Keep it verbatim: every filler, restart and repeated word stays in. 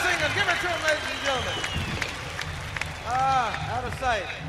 singing. Give it to him, ladies and gentlemen. Ah, out of sight.